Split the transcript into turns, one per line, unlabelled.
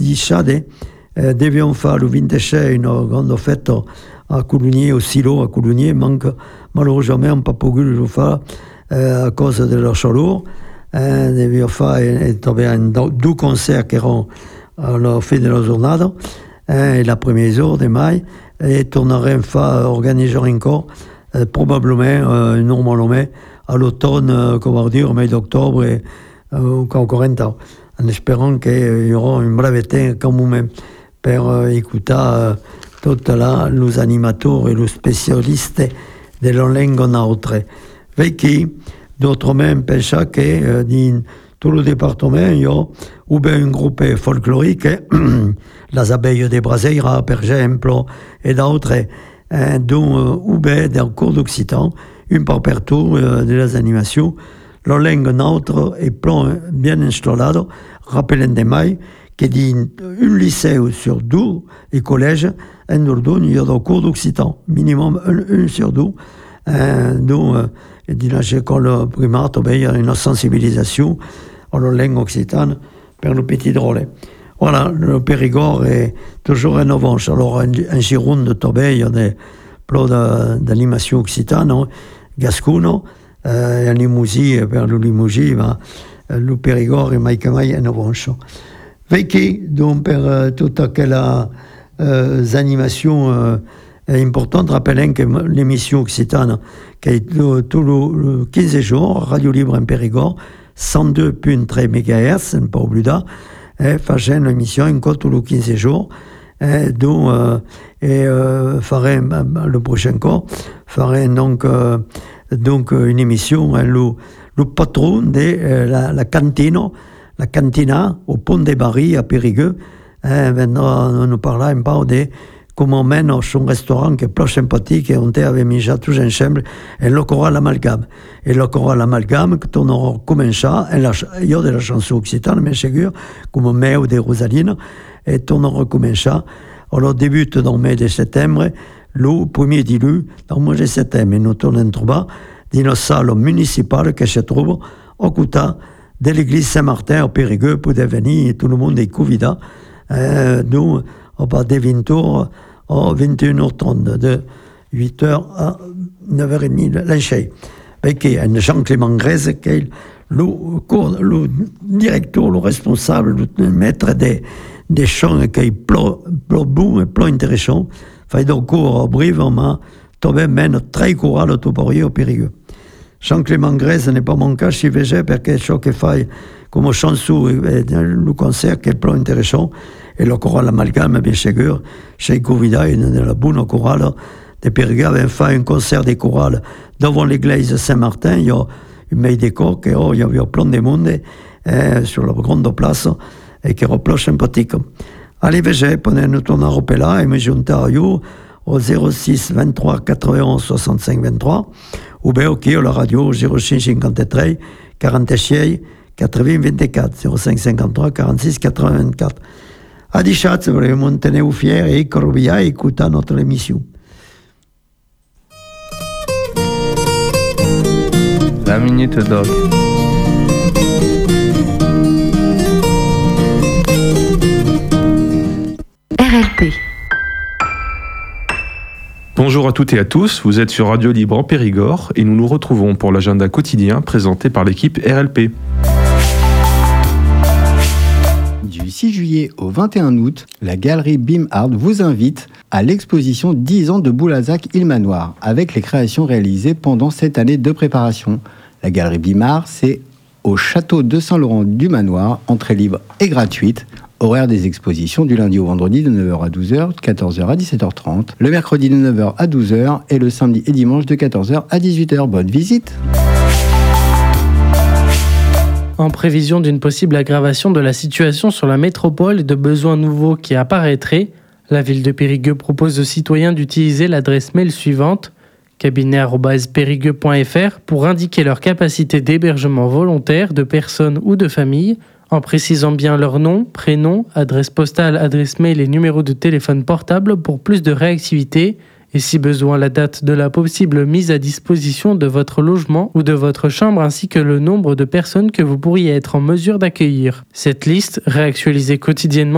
dicciade deviamo fare il 26 una grande festa a Coulugnier, au silo a Coulugnier, manque malheureusement un pas pu lo fare a causa della chaleur. Deviamo fare due concerti che erano alla fine della giornata, la prima jour de mai, e torneremo a organizzare ancora probabilmente, normalmente, all'automne, come dire, au mois d'octobre, o 40 ans, en espérant qu'il y aura un breve temps quand même pour écouter tous les animateurs et les spécialistes de la langue neutre. Perché, d'autres même pensent que dans tout le département, il y a un groupe folklorique, les abeilles de Braseira, par exemple, et d'autres, dont dans cours d'occitan, un peu partout des animations. La langue neutre est bien installée, rappelons de mai que dans un lycée sur deux et collège, en Dordogne, il y a des cours d'occitan, minimum un sur deux. Donc, dans l'école primaire, il y a une sensibilisation à la langue occitane pour le petit drôle. Voilà, le Périgord est toujours en avance. Alors, en Gironde, il y a plein d'animations occitanes, gascono, en Limousin, per le Limousin, le Périgord est mai en avance. Perché, donc, per toutes quelles animations importantes, rappelons que l'émission occitane, qui est tous les 15 jours, Radio Libre en Périgord, 102.3 MHz, un peu plus tard, faisant l'émission encore tous les 15 jours, donc, farons le prochain cours, farons donc une émission, le patron de la cantina au Pont des Barils à Périgueux, nous parlera un peu de comment mène son restaurant qui est plus sympathique et on avait mis tous ensemble et le choral amalgame. Et le choral amalgame, quand on aura commencé, il y a de la chanson occitane, mais c'est sûr, comme Meu de Rosaline, et on aura commencé. Alors, débute dans le mois de septembre, le premier dilu, dans le mois de septembre, et nous tournons trouver dans la salle municipale qui se trouve au côté de l'église Saint-Martin au Périgueux pour devenir tout le monde est convidat. Nous, on va de 20h à 21h30, de 8h à 9h30, l'enchée. Parce qu'il y a Jean-Clément Grèze qui est le directeur, le responsable, le maître des chants qui est plus bon et plus intéressant. Fait donc cours à Brive, on m'a trouvé même très courant au Toporio au Périgueux. Jean-Clément Grèze n'est pas mon cas, si je parce que ce qu'il fait comme chanson, le concert qui est plus intéressant, et le choral amalgame, bien sûr, chez Covida, il y a la bonne chorale de Périgueux avait fait un concert de chorale devant l'église Saint-Martin, il y a une meille décor, il y avait plein de monde sur la grande place, et qui est plus sympathique. Allez, pendant nous tourner au Pela, et me junter à vous au 06 23 91 65 23, ou bien ok, à la radio 05 53 46 80 24, 05 53 46 80 24. A dichat, voulons tenir fiers et corvia écouter notre émission.
La Minute Dog.
RLP.
Bonjour à toutes et à tous, vous êtes sur Radio Libre en Périgord et nous nous retrouvons pour l'agenda quotidien présenté par l'équipe RLP.
Du 6 juillet au 21 août, la galerie Bim Art vous invite à l'exposition 10 ans de Boulazac-Ilmanoir avec les créations réalisées pendant cette année de préparation. La galerie Bim Art, c'est au château de Saint-Laurent du Manoir, entrée libre et gratuite. Horaire des expositions du lundi au vendredi de 9h à 12h, de 14h à 17h30, le mercredi de 9h à 12h et le samedi et dimanche de 14h à 18h. Bonne visite!
En prévision d'une possible aggravation de la situation sur la métropole et de besoins nouveaux qui apparaîtraient, la ville de Périgueux propose aux citoyens d'utiliser l'adresse mail suivante cabinet@perigueux.fr pour indiquer leur capacité d'hébergement volontaire de personnes ou de familles, en précisant bien leur nom, prénom, adresse postale, adresse mail et numéro de téléphone portable pour plus de réactivité, et si besoin la date de la possible mise à disposition de votre logement ou de votre chambre ainsi que le nombre de personnes que vous pourriez être en mesure d'accueillir. Cette liste, réactualisée quotidiennement,